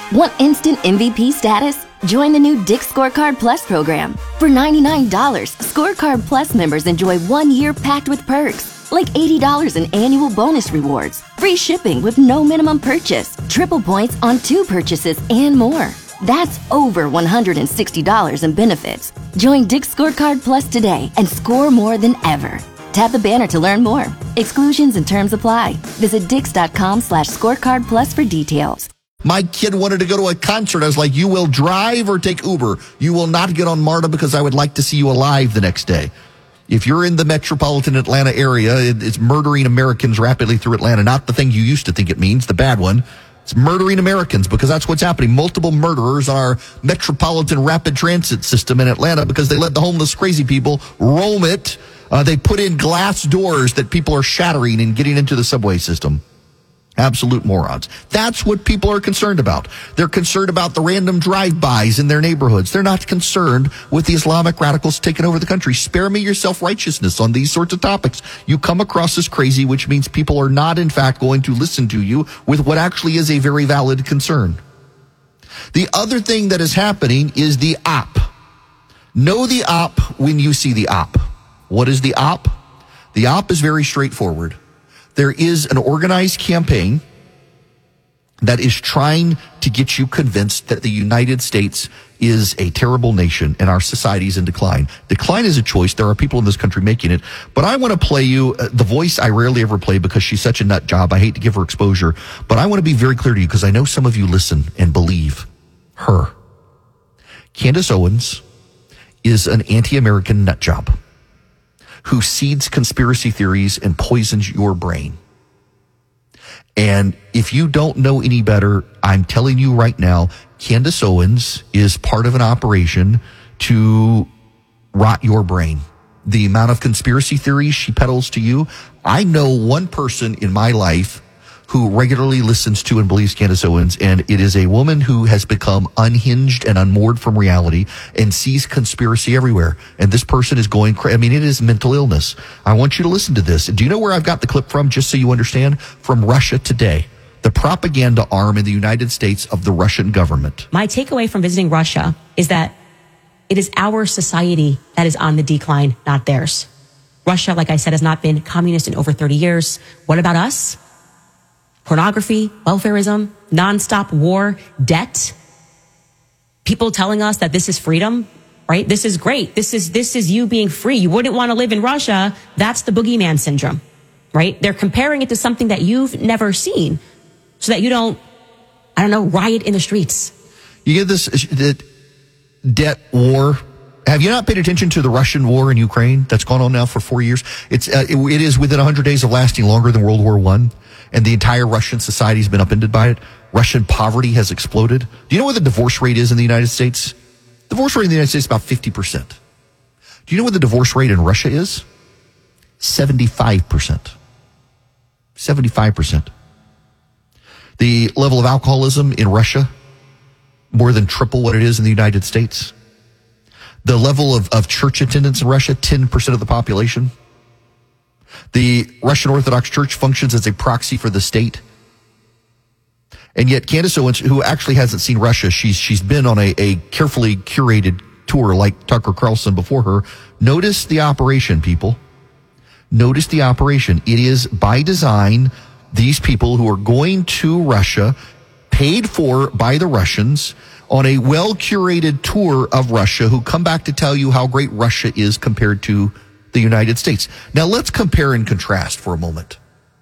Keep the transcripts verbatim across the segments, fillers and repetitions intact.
Want instant M V P status? Join the new Dick's Scorecard Plus program. For ninety-nine dollars, Scorecard Plus members enjoy one year packed with perks, like eighty dollars in annual bonus rewards, free shipping with no minimum purchase, triple points on two purchases, and more. That's over one hundred sixty dollars in benefits. Join Dick's Scorecard Plus today and score more than ever. Tap the banner to learn more. Exclusions and terms apply. Visit dix.com slash scorecard plus for details. My kid wanted to go to a concert. I was like, you will drive or take Uber. You will not get on MARTA because I would like to see you alive the next day. If you're in the metropolitan Atlanta area, it's murdering Americans rapidly through Atlanta. Not the thing you used to think it means, the bad one. It's murdering Americans because that's what's happening. Multiple murderers on our metropolitan rapid transit system in Atlanta because they let the homeless crazy people roam it. Uh, they put in glass doors that people are shattering and getting into the subway system. Absolute morons. That's what people are concerned about. They're concerned about the random drive-bys in their neighborhoods. They're not concerned with the Islamic radicals taking over the country. Spare me your self-righteousness on these sorts of topics. You come across as crazy, which means people are not, in fact, going to listen to you with what actually is a very valid concern. The other thing that is happening is the op. Know the op when you see the op. What is the op? The op is very straightforward. There is an organized campaign that is trying to get you convinced that the United States is a terrible nation and our society is in decline. Decline is a choice. There are people in this country making it. But I want to play you uh, the voice I rarely ever play because she's such a nut job. I hate to give her exposure. But I want to be very clear to you because I know some of you listen and believe her. Candace Owens is an anti-American nut job who seeds conspiracy theories and poisons your brain. And if you don't know any better, I'm telling you right now, Candace Owens is part of an operation to rot your brain. The amount of conspiracy theories she peddles to you. I know one person in my life who regularly listens to and believes Candace Owens, and it is a woman who has become unhinged and unmoored from reality and sees conspiracy everywhere. And this person is going crazy. I mean, it is mental illness. I want you to listen to this. Do you know where I've got the clip from, just so you understand? From Russia Today, the propaganda arm in the United States of the Russian government. My takeaway from visiting Russia is that it is our society that is on the decline, not theirs. Russia, like I said, has not been communist in over thirty years. What about us? Pornography, welfarism, nonstop war, debt. People telling us that this is freedom, right? This is great. This is, this is you being free. You wouldn't want to live in Russia. That's the boogeyman syndrome, right? They're comparing it to something that you've never seen so that you don't, I don't know, riot in the streets. You get this the debt war. Have you not paid attention to the Russian war in Ukraine that's gone on now for four years? It's uh, it, it is within one hundred days of lasting longer than World War One, and the entire Russian society has been upended by it. Russian poverty has exploded. Do you know what the divorce rate is in the United States? The divorce rate in the United States is about fifty percent. Do you know what the divorce rate in Russia is? seventy-five percent. seventy-five percent. The level of alcoholism in Russia, more than triple what it is in the United States. The level of, of church attendance in Russia, ten percent of the population. The Russian Orthodox Church functions as a proxy for the state. And yet Candace Owens, who actually hasn't seen Russia, she's she's been on a, a carefully curated tour like Tucker Carlson before her. Notice the operation, people. Notice the operation. It is by design these people who are going to Russia, paid for by the Russians, on a well-curated tour of Russia, who come back to tell you how great Russia is compared to the United States. Now let's compare and contrast for a moment.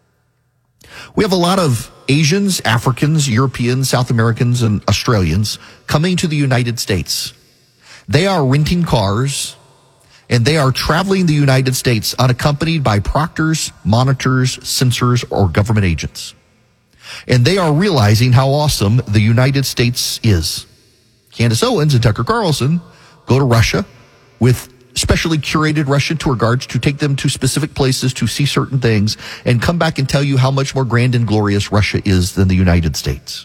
We have a lot of Asians, Africans, Europeans, South Americans, and Australians coming to the United States. They are renting cars, and they are traveling the United States unaccompanied by proctors, monitors, censors, or government agents. And they are realizing how awesome the United States is. Candace Owens and Tucker Carlson go to Russia with specially curated Russian tour guides to take them to specific places to see certain things and come back and tell you how much more grand and glorious Russia is than the United States,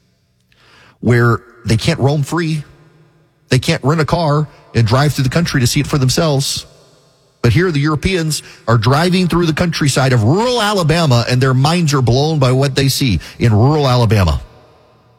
where they can't roam free. They can't rent a car and drive through the country to see it for themselves. But here the Europeans are driving through the countryside of rural Alabama, and their minds are blown by what they see in rural Alabama.